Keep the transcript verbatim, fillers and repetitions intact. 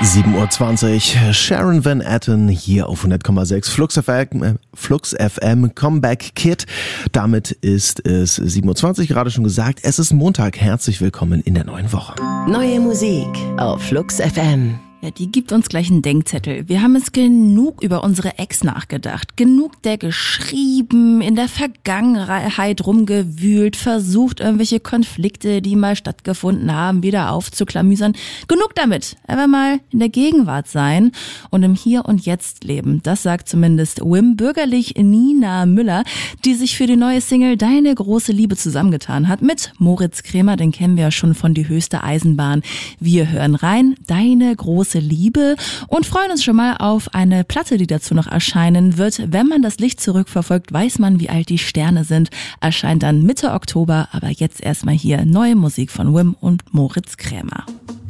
sieben Uhr zwanzig, Sharon Van Etten hier auf hundert Komma sechs Flux F M, äh, Flux F M Comeback Kid. Damit ist es sieben Uhr zwanzig, gerade schon gesagt. Es ist Montag. Herzlich willkommen in der neuen Woche. Neue Musik auf Flux F M. Ja, die gibt uns gleich einen Denkzettel. Wir haben es genug über unsere Ex nachgedacht. Genug der geschrieben, in der Vergangenheit rumgewühlt, versucht, irgendwelche Konflikte, die mal stattgefunden haben, wieder aufzuklamüsern. Genug damit. Einfach mal in der Gegenwart sein und im Hier und Jetzt leben. Das sagt zumindest Wim, bürgerlich Nina Müller, die sich für die neue Single Deine große Liebe zusammengetan hat mit Moritz Krämer. Den kennen wir ja schon von Die höchste Eisenbahn. Wir hören rein. Deine große Liebe und freuen uns schon mal auf eine Platte, die dazu noch erscheinen wird. Wenn man das Licht zurückverfolgt, weiß man, wie alt die Sterne sind. Erscheint dann Mitte Oktober, aber jetzt erstmal hier neue Musik von Wim und Moritz Krämer.